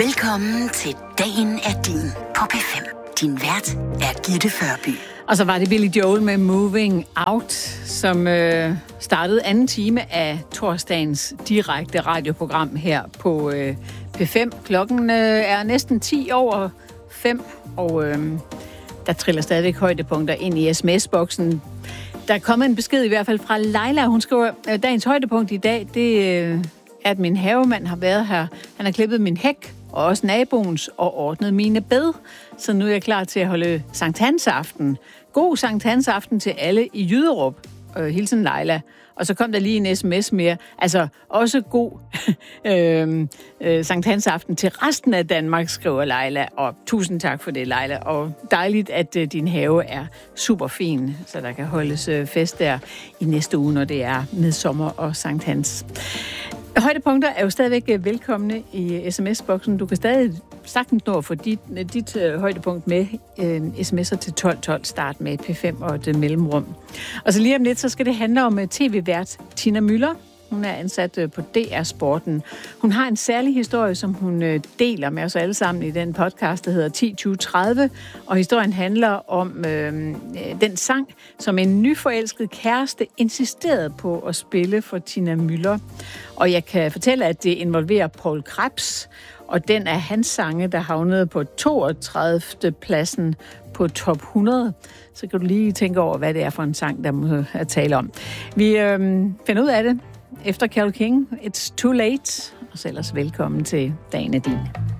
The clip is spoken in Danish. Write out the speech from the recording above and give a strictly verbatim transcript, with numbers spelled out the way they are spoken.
Velkommen til Dagen er din på P fem. Din vært er Gitte Førby. Og så var det Billy Joel med Moving Out, som øh, startede anden time af torsdagens direkte radioprogram her på øh, P fem. Klokken øh, er næsten ti over fem, og øh, der triller stadigvæk højdepunkter ind i sms-boksen. Der er kommet en besked i hvert fald fra Leila. Hun skriver, at dagens højdepunkt i dag, det øh, er, at min havemand har været her. Han har klippet min hæk, og også naboens, og ordnet mine bed. Så nu er jeg klar til at holde Sankt Hans aften. God Sankt Hans aften til alle i Jyderup. Øh, hilsen Leila. Og så kom der lige en sms mere. Altså også god øh, øh, Sankt Hans aften til resten af Danmark, skriver Leila. Og tusind tak for det, Leila. Og dejligt, at øh, din have er super fin, så der kan holdes øh, fest der i næste uge, når det er midsommer og Sankt Hans. Højdepunkter er jo stadigvæk velkomne i sms-boksen. Du kan stadig sagtens nå at få dit, dit uh, højdepunkt med uh, sms'er til tolv tolv. Start med P fem og et mellemrum. Og så lige om lidt, så skal det handle om tv-vært Tina Müller. Hun er ansat uh, på D R Sporten. Hun har en særlig historie, som hun uh, deler med os alle sammen i den podcast, der hedder ti tyve tredive. Og historien handler om øh, den sang, som en nyforelsket kæreste insisterede på at spille for Tina Müller. Og jeg kan fortælle, at det involverer Poul Krebs, og den er hans sange, der havnede på toogtredivte pladsen på top hundrede. Så kan du lige tænke over, hvad det er for en sang, der må at tale om. Vi øh, finder ud af det efter Carole King. It's Too Late. Og så ellers velkommen til Dagen er din.